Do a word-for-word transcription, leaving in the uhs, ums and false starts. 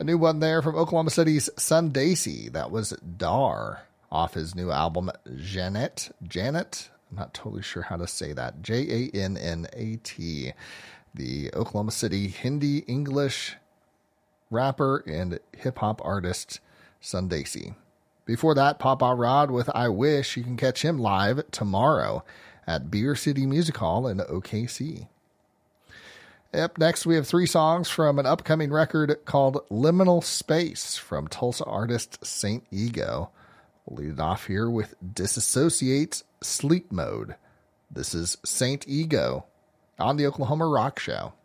A new one there from Oklahoma City's Sundacy. That was Dar off his new album, Janet. Janet? I'm not totally sure how to say that. J A N N A T. The Oklahoma City Hindi English rapper and hip-hop artist Sundacy. Before that, Papa Rod with I Wish. You can catch him live tomorrow at Beer City Music Hall in O K C. Up next, we have three songs from an upcoming record called Liminal Space from Tulsa artist Saint Ego. We'll lead it off here with Disassociate Sleep Mode. This is Saint Ego on the Oklahoma Rock Show.